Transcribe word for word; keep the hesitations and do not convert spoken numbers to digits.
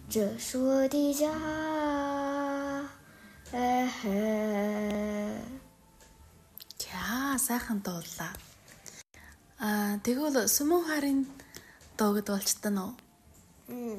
这是我的家。 Яа, сайхан дууллаа. Аа, тэгвэл Сүмэн хаарын дуугд болчтой нөө. 응.